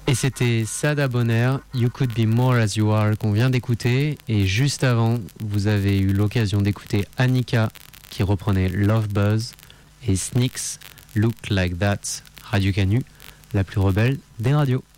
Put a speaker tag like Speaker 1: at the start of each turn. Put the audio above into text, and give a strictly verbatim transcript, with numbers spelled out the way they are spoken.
Speaker 1: Et c'était Sada Bonner, You Could Be More As You Are, qu'on vient d'écouter. Et juste avant, vous avez eu l'occasion d'écouter Annika, qui reprenait Love Buzz, et Sneaks, Look Like That, Radio Canu, la plus rebelle des radios.